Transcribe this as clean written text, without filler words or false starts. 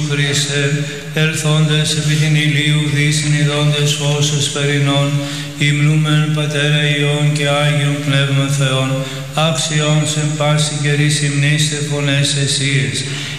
Χριστέ, ερθόντες επί την ηλίου δυσυνειδώντες φως εσπερινών, υμνούμεν Πατέρα Υιών και Άγιον Πνεύμα Θεών, άξιον σε πάση καιρής υμνήστε φωνές εσίες,